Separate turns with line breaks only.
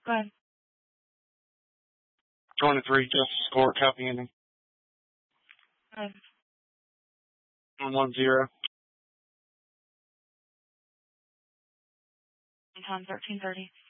Go ahead.
23, Justice Court, copy ending.
Go ahead.
110.
Time 13:30.